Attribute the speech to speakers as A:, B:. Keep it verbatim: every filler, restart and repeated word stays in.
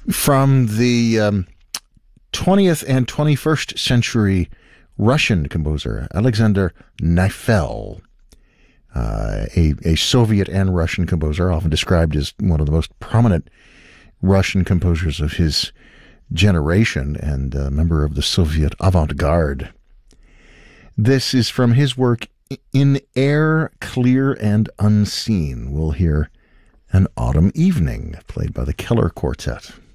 A: From the um, twentieth and twenty-first century Russian composer Alexander Neifel, uh, a, a Soviet and Russian composer, often described as one of the most prominent Russian composers of his generation and a member of the Soviet avant-garde. This is from his work In Air Clear and Unseen. We'll hear An Autumn Evening, played by the Keller Quartet.